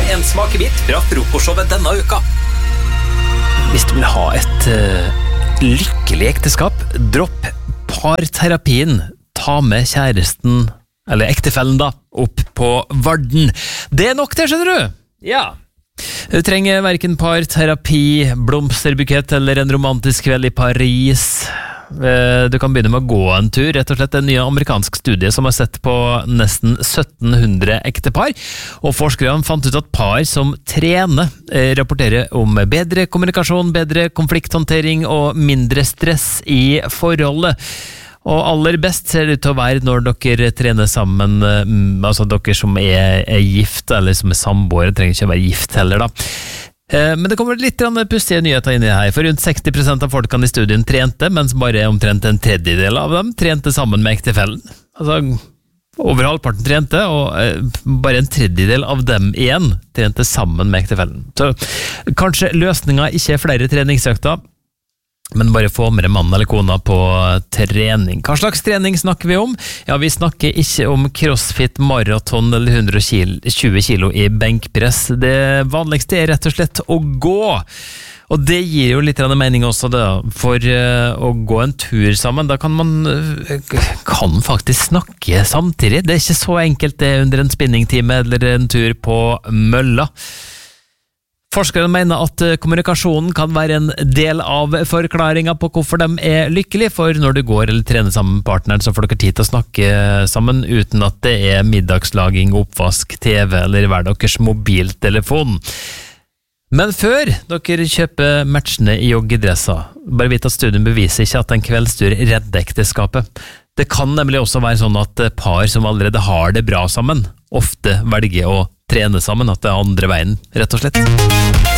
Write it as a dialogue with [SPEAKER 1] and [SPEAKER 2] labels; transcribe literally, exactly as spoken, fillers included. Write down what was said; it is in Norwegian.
[SPEAKER 1] en smakebit fra frokostshowet denne uka. Hvis du vil ha et uh, lykkelig ekteskap, dropp parterapien. Ta med kjæresten, eller ektefellen da, opp på Varden. Det er nok det, skjønner du? Ja. Du trenger hverken parterapi, blomsterbukett eller en romantisk kveld i Paris. Du kan begynne med å gå en tur, rett og slett en ny amerikansk studie som har sett på nesten sytten hundre ektepar, og forskerne fant ut at par som trener rapporterer om bedre kommunikasjon, bedre konflikthåndtering og mindre stress i forholdet. Og aller best ser det ut til å være når dere trener sammen, altså dere som er, er gift, eller som er samboere, trenger ikke å være gift heller da. Men det kommer litt pussige nyheter inn i her, for rundt seksti prosent av folkene i studien trente, mens bare omtrent en tredjedel av dem trente sammen med ektefellen. Altså, over halvparten trente, og bare en tredjedel av dem igjen trente sammen med ektefellen. Så kanskje løsningen ikke er flere treningsøkter, men bare få med mann eller kona på trening. Hva slags trening snakker vi om? Ja, vi snakker ikke om crossfit, maraton eller hundre og tjue kilo i benkpress. Det vanligste er rett og slett å gå. Og det gir jo litt mening også da, for uh, å gå en tur sammen, da kan man uh, kan faktisk snakke samtidig. Det er ikke så enkelt det under en spinningtime eller en tur på mølla. Forskerne mener at kommunikasjonen kan være en del av forklaringen på hvorfor de er lykkelige, for når du går eller trener sammen med partneren, så får dere tid til å snakke sammen uten at det er middagslaging, oppvask, T V eller hver deres mobiltelefon. Men før dere kjøper matchene i joggedresser, bare vite at studien beviser ikke at en kveldstur redder ekteskapet. Det kan nemlig også være sånn at par som allerede har det bra sammen, ofte velger å trene sammen, at det er andre veien, rett og slett.